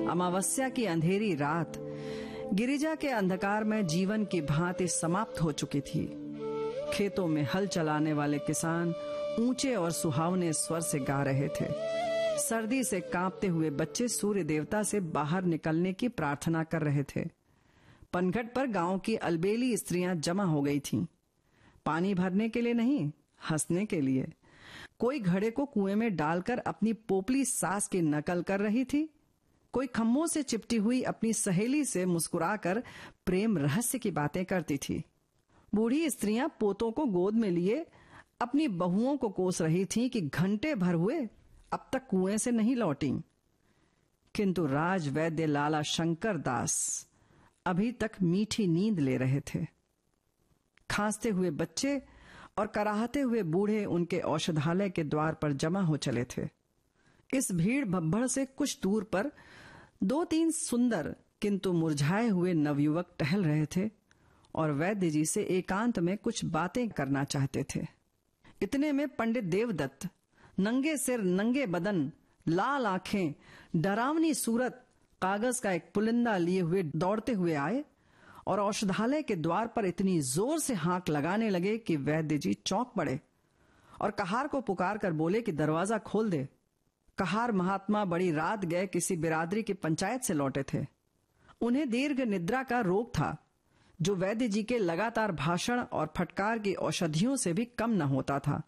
अमावस्या की अंधेरी रात गिरिजा के अंधकार में जीवन की भांति समाप्त हो चुकी थी। खेतों में हल चलाने वाले किसान ऊंचे और सुहावने स्वर से गा रहे थे। सर्दी से कांपते हुए बच्चे सूर्य देवता से बाहर निकलने की प्रार्थना कर रहे थे। पनघट पर गांव की अलबेली स्त्रियां जमा हो गई थीं। पानी भरने के लिए नहीं, हंसने के लिए। कोई घड़े को कुएं में डालकर अपनी पोपली सास की नकल कर रही थी। कोई खम्भों से चिपटी हुई अपनी सहेली से मुस्कुराकर प्रेम रहस्य की बातें करती थी। बूढ़ी स्त्रियां पोतों को गोद में लिए अपनी बहुओं को कोस रही थीं कि घंटे भर हुए अब तक कुएं से नहीं लौटी। किंतु राज वैद्य लाला शंकर दास अभी तक मीठी नींद ले रहे थे। खांसते हुए बच्चे और कराहते हुए बूढ़े उनके औषधालय के द्वार पर जमा हो चले थे। इस भीड़ भब्बड़ से कुछ दूर पर 2-3 सुंदर किंतु मुरझाए हुए नवयुवक टहल रहे थे और वैद्य जी से एकांत में कुछ बातें करना चाहते थे। इतने में पंडित देवदत्त नंगे सिर, नंगे बदन, लाल आंखें, डरावनी सूरत, कागज का एक पुलिंदा लिए हुए दौड़ते हुए आए और औषधालय के द्वार पर इतनी जोर से हांक लगाने लगे कि वैद्य जी चौंक पड़े और कहार को पुकार कर बोले कि दरवाजा खोल दे। कहार महात्मा बड़ी रात गए किसी बिरादरी की पंचायत से लौटे थे। उन्हें दीर्घ निद्रा का रोग था, जो वैद्य जी के लगातार भाषण और फटकार की औषधियों से भी कम न होता था।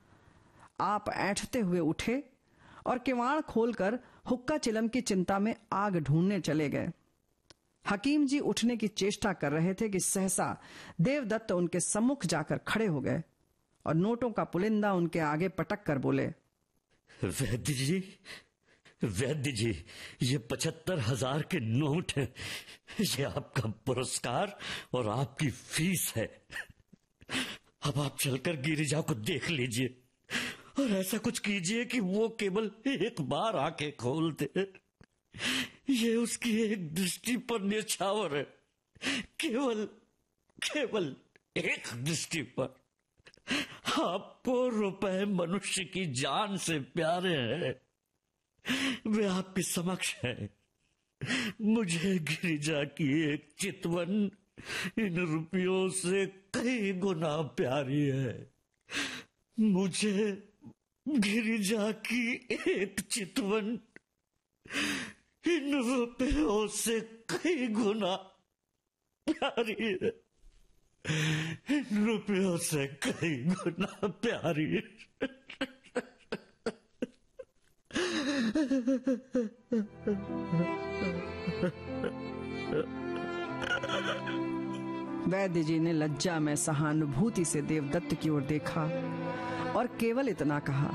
आप ऐंठते हुए उठे और किवाड़ खोलकर हुक्का चिलम की चिंता में आग ढूंढने चले गए। हकीम जी उठने की चेष्टा कर रहे थे कि सहसा देवदत्त उनके सम्मुख जाकर खड़े हो गए और नोटों का पुलिंदा उनके आगे पटक कर बोले, वैद्य जी, ये 75,000 के नोट हैं। ये आपका पुरस्कार और आपकी फीस है। अब आप चलकर गिरिजा को देख लीजिए और ऐसा कुछ कीजिए कि वो केवल एक बार आंखें खोल दे। ये उसकी एक दृष्टि पर न्यौछावर है, केवल एक दृष्टि पर। आपको रुपए मनुष्य की जान से प्यारे हैं, वे आपके समक्ष हैं। मुझे गिरिजा की एक चितवन इन रुपयों से कई गुना प्यारी है। मुझे गिरिजा की एक चितवन इन रुपयों से कई गुना प्यारी है। इन रुपयों से कई गुना प्यारी है। वैद्य जी ने लज्जा में सहानुभूति से देवदत्त की ओर देखा और केवल इतना कहा,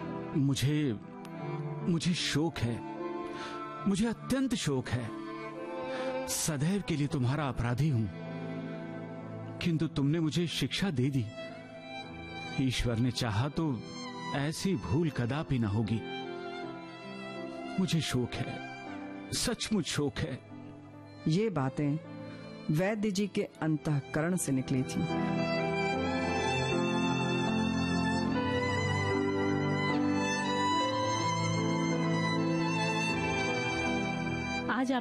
मुझे शोक है, मुझे अत्यंत शोक है। सदैव के लिए तुम्हारा अपराधी हूं, किंतु तुमने मुझे शिक्षा दे दी। ईश्वर ने चाहा तो ऐसी भूल कदापि न होगी। मुझे शोक है, सचमुच शोक है। ये बातें वैद्य जी के अंतःकरण से निकली थी।